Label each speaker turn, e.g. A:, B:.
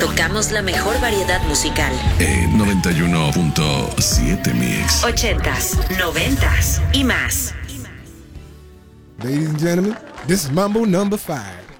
A: Tocamos la mejor variedad musical.
B: 91.7 Mix.
A: 80s, 90s y más.
C: Ladies and gentlemen, this is Mambo number 5.